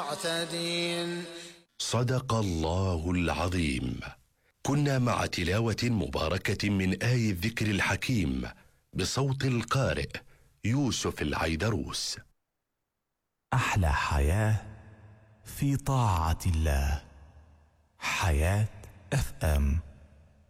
معتدين. صدق الله العظيم. كنا مع تلاوة مباركة من آي الذكر الحكيم بصوت القارئ يوسف العيدروس. أحلى حياة في طاعة الله. حياة FM.